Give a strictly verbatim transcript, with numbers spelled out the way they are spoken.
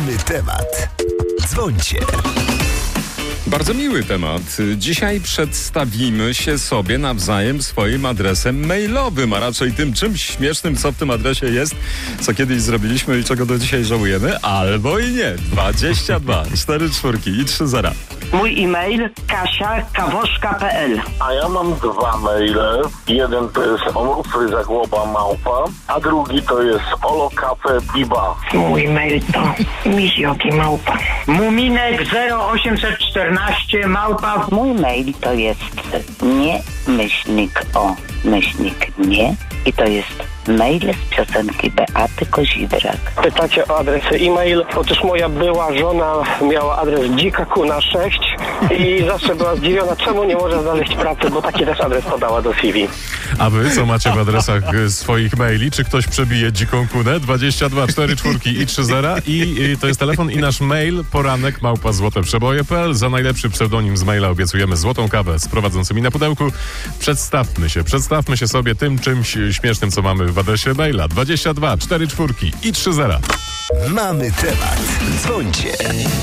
Mamy temat. Dzwońcie. Bardzo miły temat. Dzisiaj przedstawimy się sobie nawzajem swoim adresem mailowym, a raczej tym czymś śmiesznym, co w tym adresie jest, co kiedyś zrobiliśmy i czego do dzisiaj żałujemy, albo i nie. dwadzieścia dwa, cztery czwórki i trzy zera. Mój e-mail kasia kawoszka kropka p l. A ja mam dwa maile. Jeden to jest onufry zagłoba małpa, a drugi to jest olokafe.biba. Mój mail to mizioki małpa. Muminek zero osiemset czternaście małpa. Mój mail to jest nie myślnik o myślnik nie i to jest mail z piosenki Beaty Koziwrak. Pytacie o adres e-mail. Otóż moja była żona miała adres dzika kuna sześć i zawsze była zdziwiona, czemu nie może znaleźć pracy, bo taki też adres podała do C V. A wy co macie w adresach swoich maili? Czy ktoś przebije dziką kunę? dwadzieścia dwa, cztery czwórki i trzy zera i, i to jest telefon i nasz mail poranek małpa złoteprzeboje kropka p l. Za najlepszy pseudonim z maila obiecujemy złotą kawę z prowadzącymi na pudełku. Przedstawmy się, przedstawmy się sobie tym czymś śmiesznym, co mamy w adresie maila. dwadzieścia dwa, cztery czwórki i trzy zera. Mamy temat. Dzwońcie.